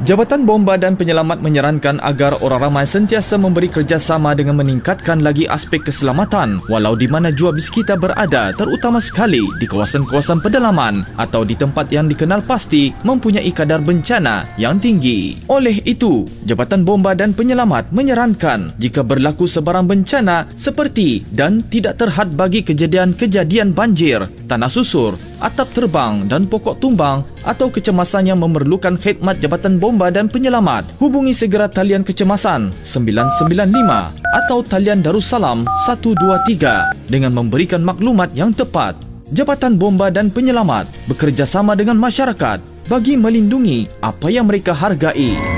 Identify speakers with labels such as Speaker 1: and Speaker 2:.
Speaker 1: Jabatan Bomba dan Penyelamat menyarankan agar orang ramai sentiasa memberi kerjasama dengan meningkatkan lagi aspek keselamatan walau di mana jua bis kita berada, terutama sekali di kawasan-kawasan pedalaman atau di tempat yang dikenal pasti mempunyai kadar bencana yang tinggi. Oleh itu, Jabatan Bomba dan Penyelamat menyarankan jika berlaku sebarang bencana seperti dan tidak terhad bagi kejadian-kejadian banjir, tanah susur, atap terbang dan pokok tumbang atau kecemasan yang memerlukan khidmat Jabatan Bomba dan Penyelamat, hubungi segera talian kecemasan 995 atau talian Darussalam 123 dengan memberikan maklumat yang tepat. Jabatan Bomba dan Penyelamat bekerjasama dengan masyarakat bagi melindungi apa yang mereka hargai.